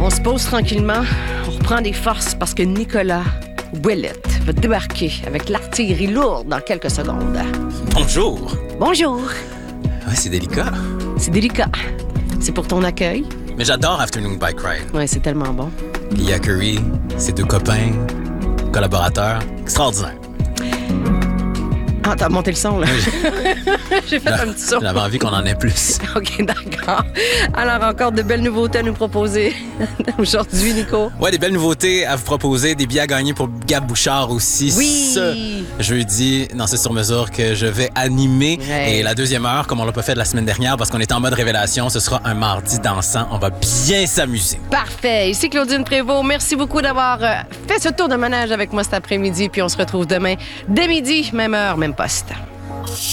On se pose tranquillement, on reprend des forces parce que Nicolas Ouellette va débarquer avec l'artillerie lourde dans quelques secondes. Bonjour. Bonjour. Ouais, c'est délicat. C'est délicat. C'est pour ton accueil. Mais j'adore Afternoon Bike Ride. Ouais, c'est tellement bon. Lia Curry, ses deux copains, collaborateurs, extraordinaire. Ah, t'as monté le son, là. J'ai fait un petit son. J'avais envie qu'on en ait plus. OK, d'accord. Alors, encore de belles nouveautés à nous proposer aujourd'hui, Nico. Ouais, des belles nouveautés à vous proposer, des billets à gagner pour Gab Bouchard aussi. Oui. Ce jeudi, dans ce sur-mesure que je vais animer. Ouais. Et la deuxième heure, comme on l'a pas fait de la semaine dernière parce qu'on était en mode révélation, ce sera un mardi dansant. On va bien s'amuser. Parfait. Ici Claudine Prévost. Merci beaucoup d'avoir fait ce tour de manège avec moi cet après-midi. Puis on se retrouve demain dès midi, même heure, même poste.